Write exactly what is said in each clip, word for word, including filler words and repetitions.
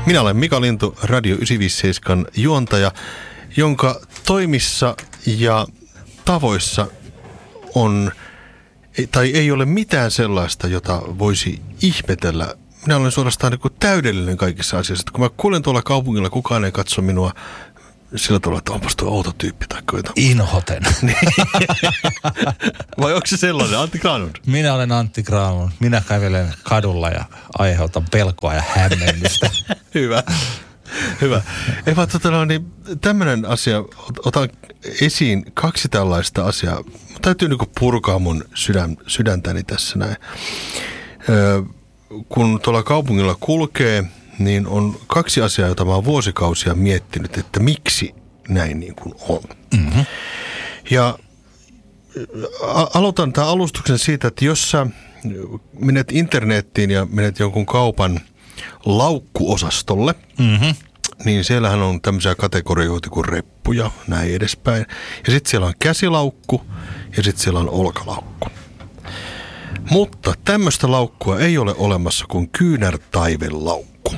Minä olen Mika Lintu, Radio yhdeksänsataaviisikymmentäseitsemän juontaja, jonka toimissa ja tavoissa on, tai ei ole mitään sellaista, jota voisi ihmetellä. Minä olen suorastaan niin kuin täydellinen kaikissa asioissa. Kun mä kuulen tuolla kaupungilla, kukaan ei katso minua sillä tavalla, että onpas tuo outo tyyppi tai koita. Inhoten. Vai onko se sellainen? Antti Granlund? Minä olen Antti Granlund. Minä kävelen kadulla ja aiheutan pelkoa ja hämmennystä. Hyvä. Hyvä. Ei vaan tota no, niin tämmöinen asia, otan esiin kaksi tällaista asiaa. Mun täytyy niinku purkaa mun sydän, sydäntäni tässä näin. Öö, kun tuolla kaupungilla kulkee, niin on kaksi asiaa, joita mä oon vuosikausia miettinyt, että miksi näin niin kuin on. Mm-hmm. Ja a- aloitan tämän alustuksen siitä, että jos sä menet internettiin ja menet jonkun kaupan laukkuosastolle, mm-hmm. niin siellähän on tämmöisiä kategorioita kuin reppuja, näin edespäin. Ja sitten siellä on käsilaukku ja sitten siellä on olkalaukku. Mutta tämmöistä laukkua ei ole olemassa kuin kyynärtaivelaukku.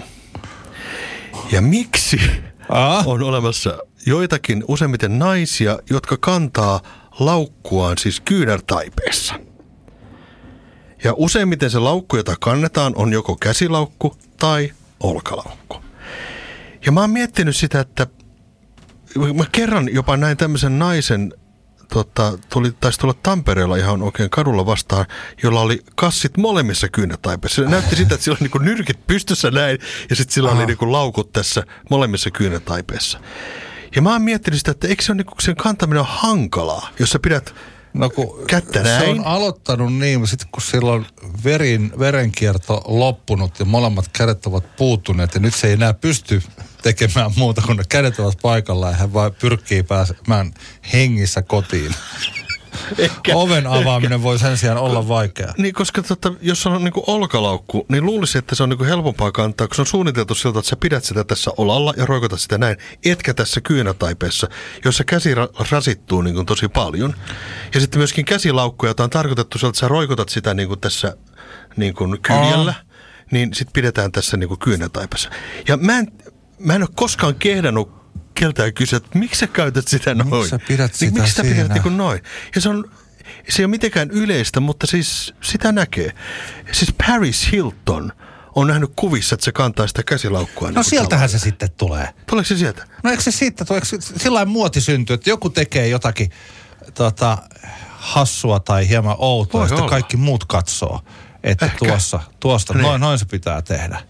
Ja miksi Aa. on olemassa joitakin useimmiten naisia, jotka kantaa laukkuaan siis kyynärtaipeessa? Ja useimmiten se laukku, jota kannetaan, on joko käsilaukku tai olkalaukku. Ja mä oon miettinyt sitä, että mä kerran jopa näin tämmöisen naisen, tota, tuli, taisi tulla Tampereella ihan oikein kadulla vastaan, jolla oli kassit molemmissa kyynärtaipeissa. Se näytti sitä, että sillä oli niin nyrkit pystyssä näin, ja sitten sillä Aha. oli niin laukut tässä molemmissa kyynärtaipeissa. Ja mä oon miettinyt sitä, että eikö se ole niin sen kantaminen on hankalaa, jos sä pidät no, kun kättä näin. Se on aloittanut niin, sitten kun silloin verin, verenkierto loppunut ja molemmat kädet ovat puuttuneet, ja nyt se ei enää pysty tekemään muuta, kun ne kädet ovat paikallaan ja hän vaan pyrkii pääsemään hengissä kotiin. Ehkä, Oven avaaminen ehkä. voi sen sijaan olla vaikeaa. Niin, koska tota, jos on niin kuin olkalaukku, niin luulisi, että se on niin kuin helpompaa kantaa, kun se on suunniteltu siltä, että sä pidät sitä tässä olalla ja roikotat sitä näin, etkä tässä kyynärtaipeessa, jossa käsi ra- rasittuu niin kuin tosi paljon. Ja sitten myöskin käsilaukkuja, jota on tarkoitettu siltä, että sä roikotat sitä niin kuin tässä niin kuin kyljellä, Aa. niin sitten pidetään tässä niin kuin kyynärtaipeessa. Ja mä en, mä en ole koskaan kehdannut keltään kysyä, että miksi sä käytät sitä noin? Miksi sä pidät sitä niin, miksi sä pidät niin kuin noin? Ja se on, se ei ole mitenkään yleistä, mutta siis sitä näkee. Siis Paris Hilton on nähnyt kuvissa, että se kantaa sitä käsilaukkua. No niin sieltähän se sitten tulee. Tuleeko se sieltä? No eikö se sitten, tuleeko sillain muoti syntyy, että joku tekee jotakin tota, hassua tai hieman outoa, ja sitten kaikki muut katsoo. Että Ehkä. tuossa, tuosta, niin. noin, noin se pitää tehdä.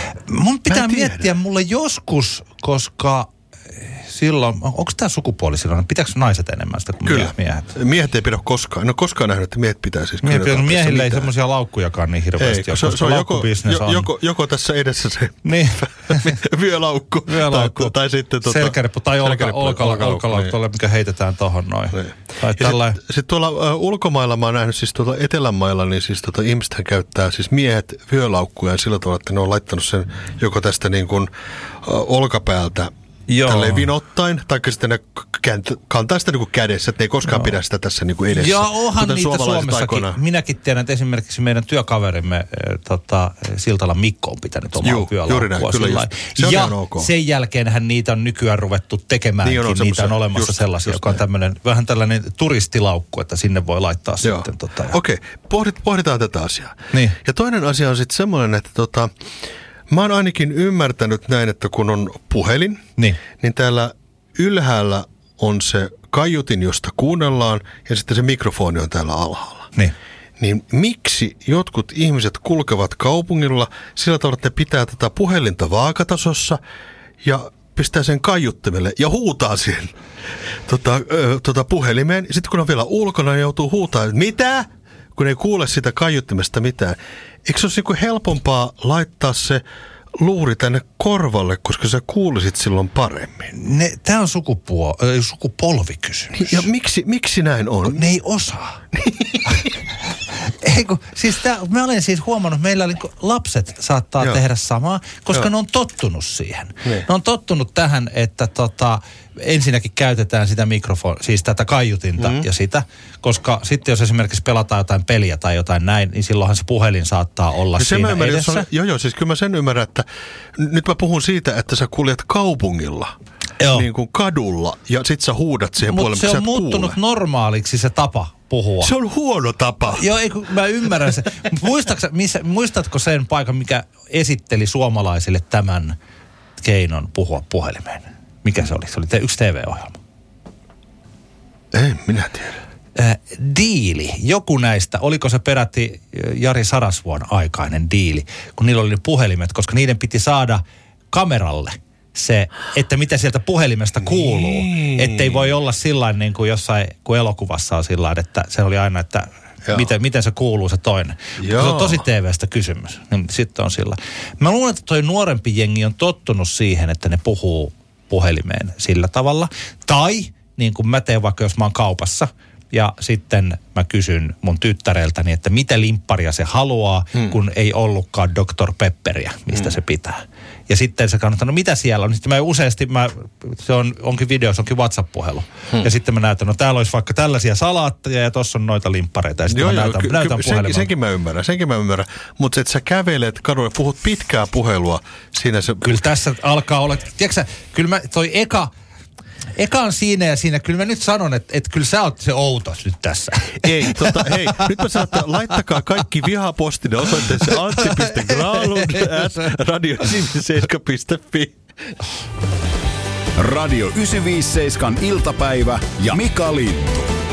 Mun pitää miettiä mulle joskus, koska silloin, onko tämä sukupuoli silloin, pitääkö naiset enemmän sitä kuin Kyllä. miehet? Miehet ei pidä koskaan. En ole koskaan nähnyt, että miehet pitää siis Miehet, kyllä. Miehillä ei semmoisia laukkujakaan niin hirveästi ei, ole, se, se on joko, jo, joko, joko tässä edessä se niin. vyölaukku, vyölaukku. Tai, tai sitten tota, selkäreppu tai olkalaukku, olka, olka, olka, olka, niin. mikä heitetään tohon noin. Niin. Sitten sit tuolla uh, ulkomailla mä oon nähnyt, siis tuolla etelämailla, niin siis tota, ihmisethän käyttää siis miehet vyölaukkuja sillä tavalla, että ne on laittanut sen joko tästä niin kuin uh, olkapäältä Joo. tälleen vinottain, taikka sitten ne kantaa sitä niin kuin kädessä, että ne ei koskaan Joo. pidä sitä tässä niin kuin edessä. Ja onhan niitä Suomessakin. Aikoinaan. Minäkin tiedän, että esimerkiksi meidän työkaverimme äh, tota, Siltalan Mikko on pitänyt omaa vyölaukkua sillä se ja okay. sen jälkeenhän niitä on nykyään ruvettu tekemäänkin. Niin on, on niitä on olemassa just, sellaisia, just joka on tämmöinen, vähän tällainen turistilaukku, että sinne voi laittaa Joo. sitten. Tota, Okei, okay. Pohdit, pohditaan tätä asiaa. Niin. Ja toinen asia on sitten semmoinen, että tota, mä oon ainakin ymmärtänyt näin, että kun on puhelin, niin, niin täällä ylhäällä on se kaiutin, josta kuunnellaan, ja sitten se mikrofoni on täällä alhaalla. Niin. Niin miksi jotkut ihmiset kulkevat kaupungilla sillä tavalla, että ne pitää tätä puhelinta vaakatasossa ja pistää sen kaiuttimelle ja huutaa siihen tota, ö, tota puhelimeen. Sitten kun on vielä ulkona, niin joutuu huutaa, että mitä? Kun ei kuule sitä kaiuttimesta mitään. Eikö se olisi niin helpompaa laittaa se luuri tänne korvalle, koska sä kuulisit silloin paremmin? Tämä on sukupuo- sukupolvikysymys. Ja miksi, miksi näin on? Ne ei osaa. Ei kun, siis tää, mä olen siis huomannut, meillä oli, lapset saattaa Joo. tehdä samaa, koska Joo. ne on tottunut siihen. Niin. Ne on tottunut tähän, että tota, ensinnäkin käytetään sitä mikrofon, siis tätä kaiutinta mm. ja sitä, koska sitten jos esimerkiksi pelataan jotain peliä tai jotain näin, niin silloinhan se puhelin saattaa olla ja siinä ymmärrän, edessä. On, joo, joo, siis kyllä mä sen ymmärrän, että nyt mä puhun siitä, että sä kuljet kaupungilla. Joo. Niin kuin kadulla, ja sit sä huudat siihen puolelle, mutta se on muuttunut kuule. normaaliksi se tapa puhua. Se on huono tapa. Joo, ei, mä ymmärrän sen. Missä, muistatko sen paikan, mikä esitteli suomalaisille tämän keinon puhua puhelimeen? Mikä se oli? Se oli te, yksi T V-ohjelma. Ei, minä tiedä. Äh, diili. Joku näistä, oliko se peräti Jari Sarasvuon aikainen diili, kun niillä oli ne puhelimet, koska niiden piti saada kameralle se, että mitä sieltä puhelimesta kuuluu. Niin. Ettei voi olla sillain niin kuin jossain, kun elokuvassa on sillain, että se oli aina, että miten, miten se kuuluu se toinen. Se on tosi T V:stä kysymys. Niin sitten on sillä. Mä luulen, että toi nuorempi jengi on tottunut siihen, että ne puhuu puhelimeen sillä tavalla. Tai niin kuin mä teen vaikka, jos mä oon kaupassa ja sitten mä kysyn mun tyttäreltäni, että mitä limpparia se haluaa, hmm. kun ei ollutkaan doktor Pepperiä, mistä hmm. se pitää. Ja sitten se kannattaa, no mitä siellä on? Sitten mä useasti, mä, se on, onkin video, se onkin WhatsApp-puhelu. Hmm. Ja sitten mä näytän, no täällä olisi vaikka tällaisia salaatteja ja tossa on noita limppareita. Ja sitten joo, mä näytän, ky- näytän ky- puhelimella. Senkin mä ymmärrän, senkin mä ymmärrän. Mutta että sä kävelet kadulla, puhut pitkää puhelua, siinä se... Kyllä tässä alkaa olla, tiedätkö kyllä mä, toi eka... Eka on siinä ja siinä. Kyllä mä nyt sanon, että, että kyllä sä oot se outos nyt tässä. Ei, tota, hei, nyt mä sanon, että laittakaa kaikki vihapostinen osoitteeseen antti piste graalund at radio yhdeksänkymmentäseitsemän piste fi. Radio yhdeksänsataaviisikymmentäseitsemän iltapäivä ja Mika Lintu.